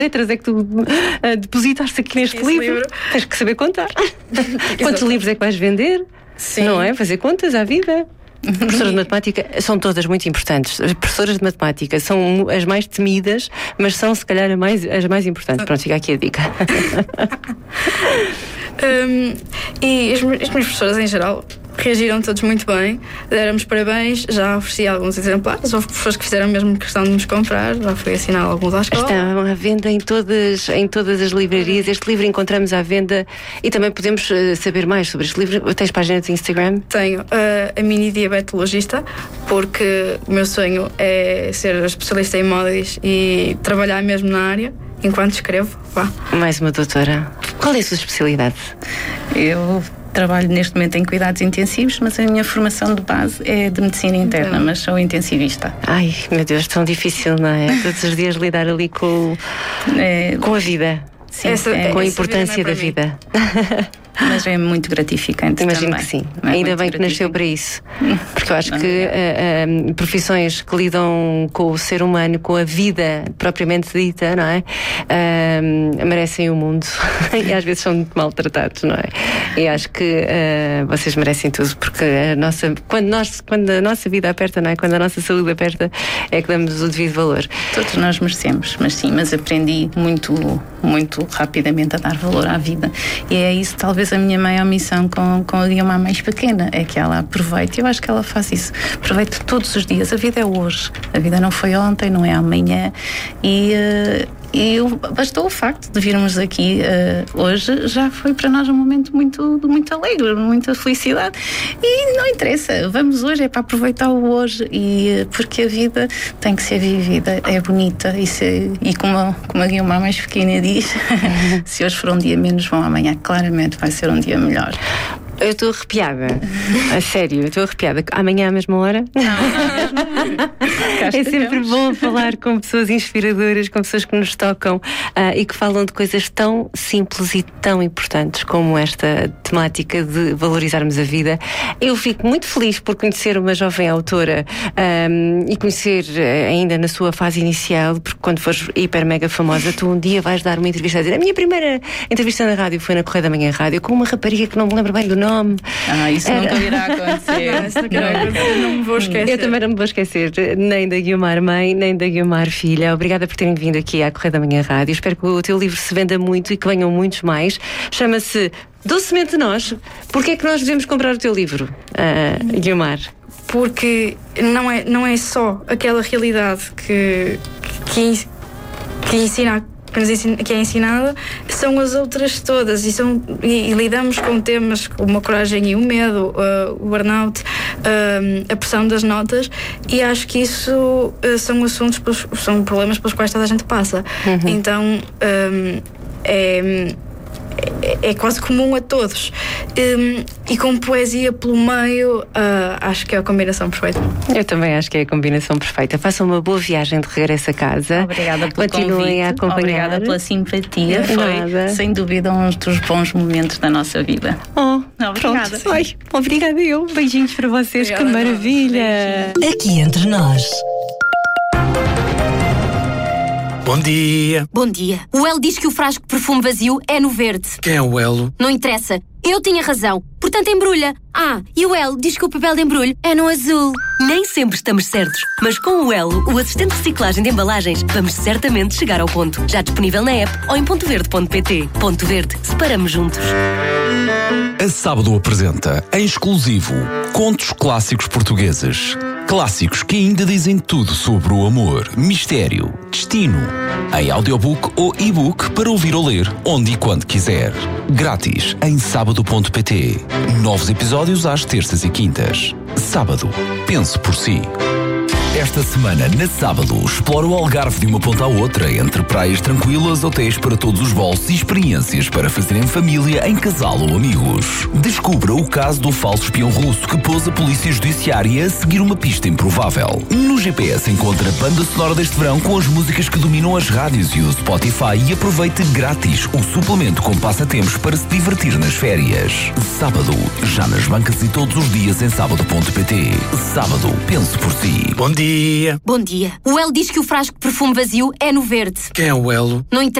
letras é que tu depositaste aqui neste livro? Tens que saber contar. Quantos livros é que vais vender? Sim. Não é? Fazer contas à vida. Professoras de matemática são todas muito importantes. As professoras de matemática são as mais temidas, mas são se calhar as mais importantes. Pronto, fica aqui a dica. E as minhas professoras em geral reagiram todos muito bem, deram-nos parabéns, já ofereci alguns exemplares, houve pessoas que fizeram mesmo questão de nos comprar, já fui assinar alguns à escola. Estão à venda em todas as livrarias. Este livro encontramos à venda e também podemos saber mais sobre este livro. Tens página de Instagram? Tenho a mini diabetologista, porque o meu sonho é ser especialista em móveis e trabalhar mesmo na área enquanto escrevo. Mais uma doutora. Qual é a sua especialidade? Eu trabalho neste momento em cuidados intensivos, mas a minha formação de base é de medicina interna, mas sou intensivista. Ai, meu Deus, tão difícil, não é? Todos os dias lidar ali com a vida. Sim, com a importância da vida. Mas é muito gratificante. Imagino também. que sim. Ainda bem que nasceu para isso. Porque eu acho que profissões que lidam com o ser humano, com a vida propriamente dita, não é? Merecem o mundo. E às vezes são muito maltratados, não é? E acho que vocês merecem tudo, porque quando a nossa vida aperta, não é? Quando a nossa saúde aperta, é que damos o devido valor. Todos nós merecemos, mas aprendi muito rapidamente a dar valor à vida. E é isso, talvez, a minha maior missão com a Guiomar mais pequena, é que ela aproveite. Eu acho que ela faz isso. Aproveite todos os dias. A vida é hoje. A vida não foi ontem, não é amanhã. E bastou o facto de virmos aqui hoje, já foi para nós um momento muito alegre, muita felicidade. E não interessa, vamos hoje, é para aproveitar o hoje, porque a vida tem que ser vivida, é bonita. E como a Guiomar mais pequena diz, se hoje for um dia menos bom, amanhã claramente vai ser um dia melhor. Eu estou arrepiada. A sério, eu estou arrepiada. Amanhã à mesma hora? É sempre bom falar com pessoas inspiradoras, com pessoas que nos tocam e que falam de coisas tão simples e tão importantes como esta temática de valorizarmos a vida. Eu fico muito feliz por conhecer uma jovem autora e conhecer ainda na sua fase inicial, porque quando fores hiper mega famosa, tu um dia vais dar uma entrevista a dizer: a minha primeira entrevista na rádio foi na Correio da Manhã Rádio, com uma rapariga que não me lembro bem do nome. Isso nunca irá acontecer. Não me vou esquecer. Eu também não me vou esquecer, nem da Guiomar mãe, nem da Guiomar filha. Obrigada por terem vindo aqui à Correio da Manhã Rádio. Espero que o teu livro se venda muito e que venham muitos mais. Chama-se Docemente Nós. Porquê é que nós devemos comprar o teu livro, Guiomar? Porque não é só aquela realidade que ensina, que é ensinada, são as outras todas, e lidamos com temas como a coragem e o medo, o burnout, a pressão das notas, e acho que isso são problemas pelos quais toda a gente passa. Então é quase comum a todos, e com poesia pelo meio, acho que é a combinação perfeita. Eu também acho que é a combinação perfeita. Façam uma boa viagem de regresso a casa. Obrigada pelo Continuem convite. a acompanhar. Obrigada pela simpatia. Foi sem dúvida um dos bons momentos da nossa vida. Obrigada. Obrigada eu. Beijinhos para vocês. Obrigada, que maravilha. Aqui entre nós. Bom dia. Bom dia. O Elo diz que o frasco de perfume vazio é no verde. Quem é o Elo? Não interessa. Eu tinha razão. Portanto, embrulha. E o Elo diz que o papel de embrulho é no azul. Nem sempre estamos certos, mas com o Elo, o assistente de reciclagem de embalagens, vamos certamente chegar ao ponto. Já disponível na app ou em pontoverde.pt. Ponto Verde. Separamos juntos. A Sábado apresenta, em exclusivo, Contos Clássicos Portugueses. Clássicos que ainda dizem tudo sobre o amor, mistério, destino. Em audiobook ou e-book para ouvir ou ler, onde e quando quiser. Grátis em sábado.pt. Novos episódios às terças e quintas. Sábado. Pense por si. Esta semana, na Sábado, explora o Algarve de uma ponta à outra, entre praias tranquilas, hotéis para todos os bolsos e experiências para fazer em família, em casal ou amigos. Descubra o caso do falso espião russo que pôs a polícia judiciária a seguir uma pista improvável. No GPS encontra a banda sonora deste verão com as músicas que dominam as rádios e o Spotify, e aproveite grátis o suplemento com passatempos para se divertir nas férias. Sábado, já nas bancas e todos os dias em sábado.pt. Sábado, pense por si. Bom dia. dia. Bom dia. O Elo diz que o frasco de perfume vazio é no verde. Quem é o Elo? Não interessa.